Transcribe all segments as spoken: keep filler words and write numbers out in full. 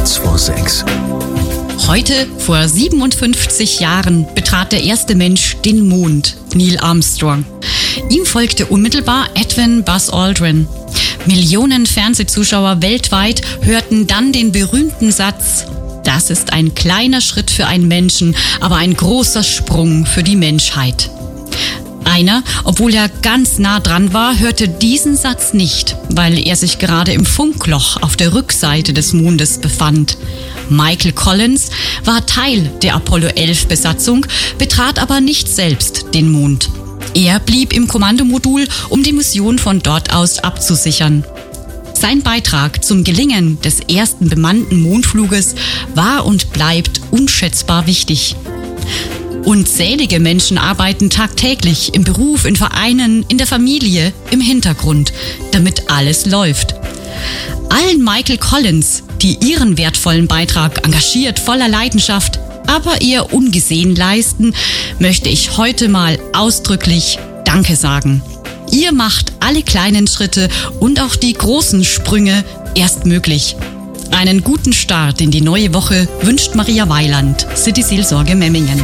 Kurz vor sechs. Heute, vor siebenundfünfzig Jahren, betrat der erste Mensch den Mond, Neil Armstrong. Ihm folgte unmittelbar Edwin Buzz Aldrin. Millionen Fernsehzuschauer weltweit hörten dann den berühmten Satz: Das ist ein kleiner Schritt für einen Menschen, aber ein großer Sprung für die Menschheit. Einer, obwohl er ganz nah dran war, hörte diesen Satz nicht, weil er sich gerade im Funkloch auf der Rückseite des Mondes befand. Michael Collins war Teil der Apollo elf Besatzung, betrat aber nicht selbst den Mond. Er blieb im Kommandomodul, um die Mission von dort aus abzusichern. Sein Beitrag zum Gelingen des ersten bemannten Mondfluges war und bleibt unschätzbar wichtig. Unzählige Menschen arbeiten tagtäglich im Beruf, in Vereinen, in der Familie, im Hintergrund, damit alles läuft. Allen Michael Collins, die ihren wertvollen Beitrag engagiert, voller Leidenschaft, aber eher ungesehen leisten, möchte ich heute mal ausdrücklich Danke sagen. Ihr macht alle kleinen Schritte und auch die großen Sprünge erst möglich. Einen guten Start in die neue Woche wünscht Maria Weiland, City-Seelsorge Memmingen.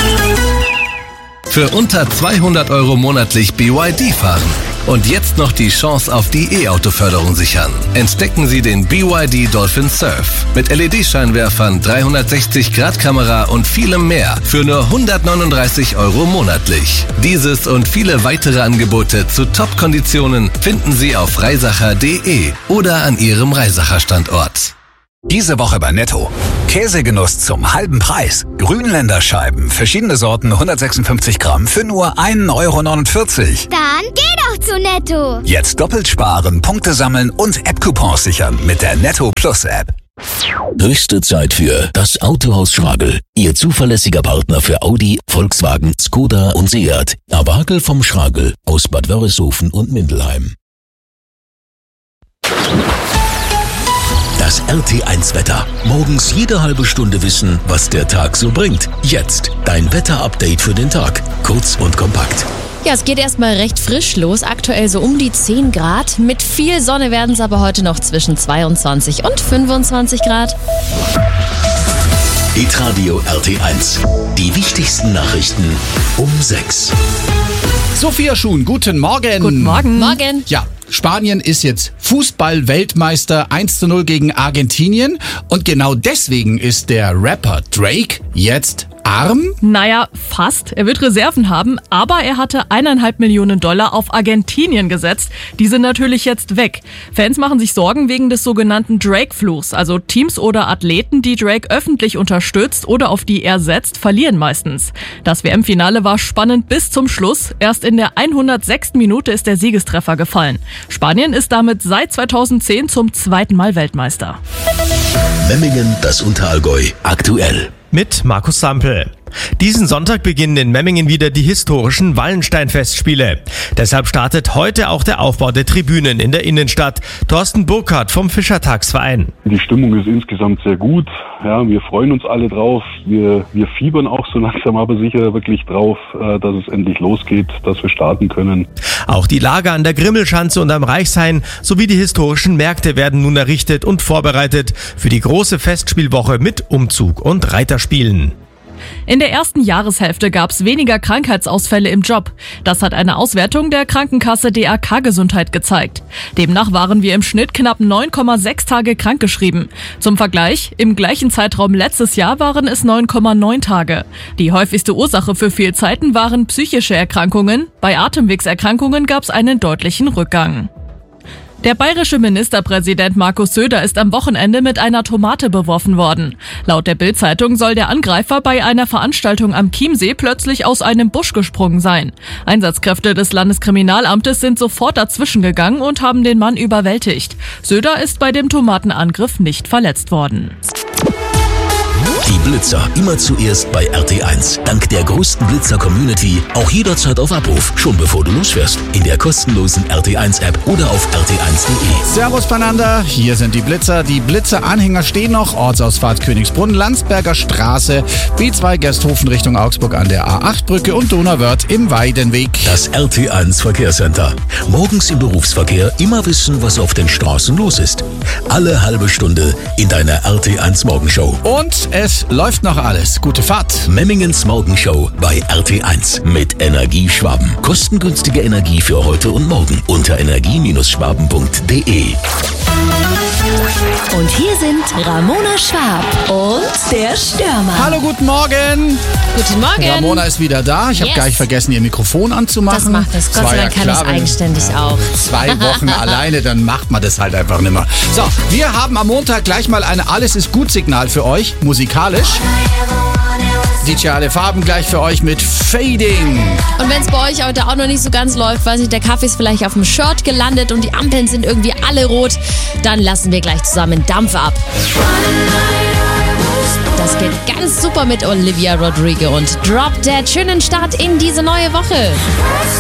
Für unter zweihundert Euro monatlich B Y D fahren und jetzt noch die Chance auf die E-Auto-Förderung sichern. Entdecken Sie den B Y D Dolphin Surf mit L E D-Scheinwerfern, dreihundertsechzig Grad Kamera und vielem mehr für nur hundertneununddreißig Euro monatlich. Dieses und viele weitere Angebote zu Top-Konditionen finden Sie auf reisacher punkt de oder an Ihrem Reisacher-Standort. Diese Woche bei Netto. Käsegenuss zum halben Preis. Grünländer Scheiben, verschiedene Sorten, hundertsechsundfünfzig Gramm für nur ein Euro neunundvierzig. Dann geh doch zu Netto. Jetzt doppelt sparen, Punkte sammeln und App-Coupons sichern mit der Netto Plus App. Höchste Zeit für das Autohaus Schragel. Ihr zuverlässiger Partner für Audi, Volkswagen, Skoda und Seat. Abagel vom Schragel aus Bad Wörishofen und Mindelheim. Das R T eins Wetter. Morgens jede halbe Stunde wissen, was der Tag so bringt. Jetzt dein Wetter-Update für den Tag. Kurz und kompakt. Ja, es geht erstmal recht frisch los. Aktuell so um die zehn Grad. Mit viel Sonne werden es aber heute noch zwischen zweiundzwanzig und fünfundzwanzig Grad. Hitradio R T eins. Die wichtigsten Nachrichten um sechs. Sophia Schuhn, guten Morgen. Guten Morgen. Morgen. Ja, Spanien ist jetzt Fußball-Weltmeister eins zu null gegen Argentinien. Und genau deswegen ist der Rapper Drake jetzt arm? Naja, fast. Er wird Reserven haben, aber er hatte eineinhalb Millionen Dollar auf Argentinien gesetzt. Die sind natürlich jetzt weg. Fans machen sich Sorgen wegen des sogenannten Drake-Fluchs. Also Teams oder Athleten, die Drake öffentlich unterstützt oder auf die er setzt, verlieren meistens. Das W M-Finale war spannend bis zum Schluss. Erst in der hundertsechsten Minute ist der Siegestreffer gefallen. Spanien ist damit seit zweitausendzehn zum zweiten Mal Weltmeister. Memmingen, das Unterallgäu, aktuell. Mit Markus Sampel. Diesen Sonntag beginnen in Memmingen wieder die historischen Wallenstein-Festspiele. Deshalb startet heute auch der Aufbau der Tribünen in der Innenstadt. Thorsten Burkhardt vom Fischertagsverein. Die Stimmung ist insgesamt sehr gut. Ja, wir freuen uns alle drauf. Wir, wir fiebern auch so langsam aber sicher wirklich drauf, dass es endlich losgeht, dass wir starten können. Auch die Lager an der Grimmelschanze und am Reichshain sowie die historischen Märkte werden nun errichtet und vorbereitet für die große Festspielwoche mit Umzug und Reiterspielen. In der ersten Jahreshälfte gab es weniger Krankheitsausfälle im Job. Das hat eine Auswertung der Krankenkasse D A K Gesundheit gezeigt. Demnach waren wir im Schnitt knapp neun Komma sechs Tage krankgeschrieben. Zum Vergleich, im gleichen Zeitraum letztes Jahr waren es neun Komma neun Tage. Die häufigste Ursache für Fehlzeiten waren psychische Erkrankungen. Bei Atemwegserkrankungen gab es einen deutlichen Rückgang. Der bayerische Ministerpräsident Markus Söder ist am Wochenende mit einer Tomate beworfen worden. Laut der Bild-Zeitung soll der Angreifer bei einer Veranstaltung am Chiemsee plötzlich aus einem Busch gesprungen sein. Einsatzkräfte des Landeskriminalamtes sind sofort dazwischen gegangen und haben den Mann überwältigt. Söder ist bei dem Tomatenangriff nicht verletzt worden. Die Blitzer, immer zuerst bei R T eins. Dank der größten Blitzer-Community auch jederzeit auf Abruf, schon bevor du losfährst. In der kostenlosen R T eins App oder auf r t eins punkt de. Servus beieinander, hier sind die Blitzer. Die Blitzer-Anhänger stehen noch. Ortsausfahrt Königsbrunn, Landsberger Straße, B zwei Gersthofen Richtung Augsburg an der A acht Brücke und Donauwörth im Weidenweg. Das R T eins Verkehrscenter. Morgens im Berufsverkehr immer wissen, was auf den Straßen los ist. Alle halbe Stunde in deiner R T eins Morgenshow. Und es läuft noch alles. Gute Fahrt. Memmingens Morgenshow bei R T eins mit Energieschwaben. Kostengünstige Energie für heute und morgen unter energie Schwaben punkt de. Und hier sind Ramona Schwab und der Stürmer. Hallo, guten Morgen. Guten Morgen. Ramona ist wieder da. Ich habe Yes. gar nicht vergessen, ihr Mikrofon anzumachen. Das macht es. Gott sei Dank kann es eigenständig auch. Zwei Wochen alleine, dann macht man das halt einfach nicht mehr. So, wir haben am Montag gleich mal ein Alles-ist-gut-Signal für euch, musikalisch. D J Alle Farben gleich für euch mit Fading. Und wenn es bei euch heute auch noch nicht so ganz läuft, weiß nicht, der Kaffee ist vielleicht auf dem Shirt gelandet und die Ampeln sind irgendwie alle rot, dann lassen wir gleich zusammen Dampf ab. Das geht ganz super mit Olivia Rodrigo und Drop Dead. Schönen Start in diese neue Woche.